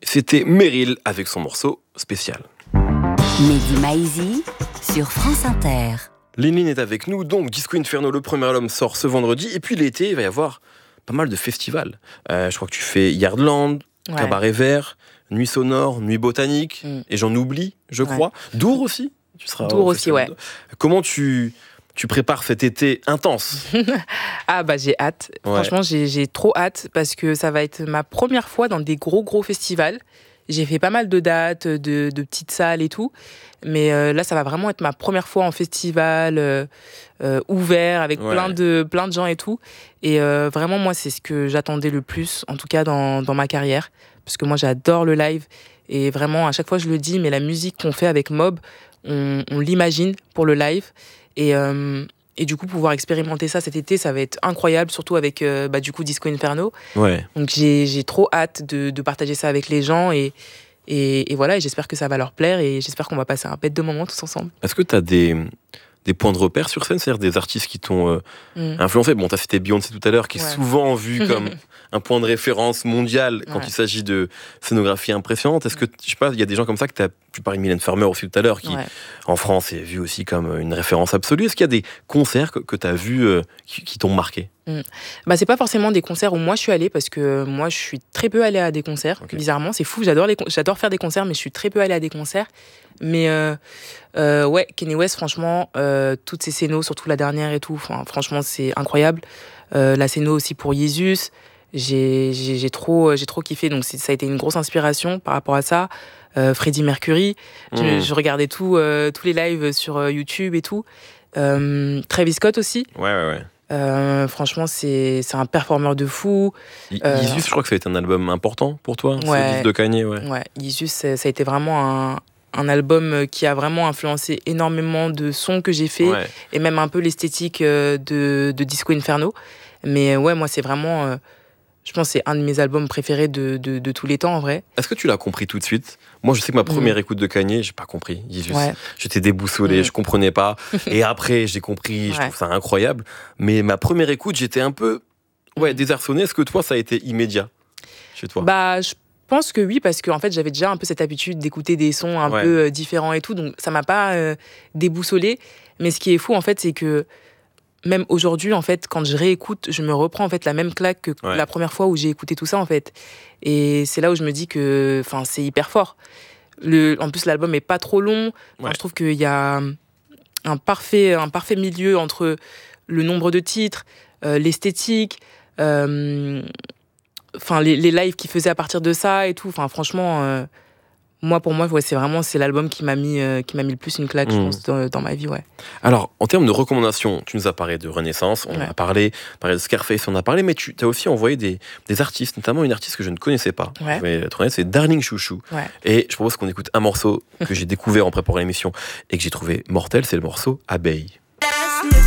C'était Meryl avec son morceau spécial. Mehdi Maizi sur France Inter. Lin est avec nous, donc Disco Inferno, le premier album sort ce vendredi. Et puis l'été, il va y avoir pas mal de festivals. Je crois que tu fais Yardland, Cabaret Vert, Nuit Sonore, Nuit Botanique, et j'en oublie, je crois. Dour aussi. Tu seras Dour aussi, ouais. Comment tu prépares cet été intense? Ah bah j'ai hâte. Franchement, j'ai trop hâte parce que ça va être ma première fois dans des gros festivals. J'ai fait pas mal de dates, de petites salles et tout. Mais là, ça va vraiment être ma première fois en festival ouvert avec plein de gens et tout. Et vraiment, moi, c'est ce que j'attendais le plus, en tout cas dans ma carrière. Parce que moi, j'adore le live. Et vraiment, à chaque fois, je le dis, mais la musique qu'on fait avec Mob, on l'imagine pour le live. Et du coup, pouvoir expérimenter ça cet été, ça va être incroyable, surtout avec du coup Disco Inferno. Ouais. Donc j'ai trop hâte de partager ça avec les gens et voilà, et j'espère que ça va leur plaire et j'espère qu'on va passer un bête de moment tous ensemble. Est-ce que tu as des points de repère sur scène, c'est-à-dire des artistes qui t'ont influencé? Bon, tu as cité Beyoncé tout à l'heure, qui est souvent vue comme un point de référence mondial quand il s'agit de scénographie impressionnante. Est-ce que, je sais pas, il y a des gens comme ça que tu parlais de Mylène Farmer aussi tout à l'heure, qui en France est vue aussi comme une référence absolue. Est-ce qu'il y a des concerts que tu as vus qui t'ont marqué? C'est pas forcément des concerts où moi je suis allée, parce que moi je suis très peu allée à des concerts. Bizarrement, c'est fou, j'adore faire des concerts, mais je suis très peu allée à des concerts. Mais Kanye West, franchement, toutes ses scénos, surtout la dernière et tout, franchement c'est incroyable. La scéno aussi pour Jesus, j'ai trop kiffé, donc ça a été une grosse inspiration par rapport à ça. Freddie Mercury, je regardais tous les lives sur YouTube et tout. Travis Scott aussi. Ouais. Franchement, c'est un performeur de fou. Jesus, je crois que ça a été un album important pour toi, ce disque de Kanye. Ouais, Jesus, ça a été vraiment un album qui a vraiment influencé énormément de sons que j'ai fait, et même un peu l'esthétique de Disco Inferno. Mais moi, c'est vraiment... je pense que c'est un de mes albums préférés de tous les temps, en vrai. Est-ce que tu l'as compris tout de suite? Moi, je sais que ma première écoute de Kanye, j'ai pas compris. J'étais déboussolé, je comprenais pas. Et après, j'ai compris, je trouve ça incroyable. Mais ma première écoute, j'étais un peu désarçonné. Est-ce que toi, ça a été immédiat chez toi? Je pense que oui, parce que en fait, j'avais déjà un peu cette habitude d'écouter des sons un peu différents et tout. Donc, ça m'a pas déboussolé. Mais ce qui est fou, en fait, c'est que même aujourd'hui, en fait, quand je réécoute, je me reprends en fait la même claque que la première fois où j'ai écouté tout ça, en fait. Et c'est là où je me dis que, c'est hyper fort. En plus, l'album est pas trop long. Je trouve qu'il y a un parfait milieu entre le nombre de titres, l'esthétique, les lives qu'il faisait à partir de ça et tout. Franchement, pour moi, c'est l'album qui m'a mis le plus une claque, je pense, dans ma vie, Alors, en termes de recommandations, tu nous as parlé de Renaissance, on a parlé de Scarface, on a parlé, mais tu as aussi envoyé des artistes, notamment une artiste que je ne connaissais pas. Je vais être honnête, c'est Darling Chouchou. Et je propose qu'on écoute un morceau que j'ai découvert en préparant l'émission et que j'ai trouvé mortel, c'est le morceau Abeille.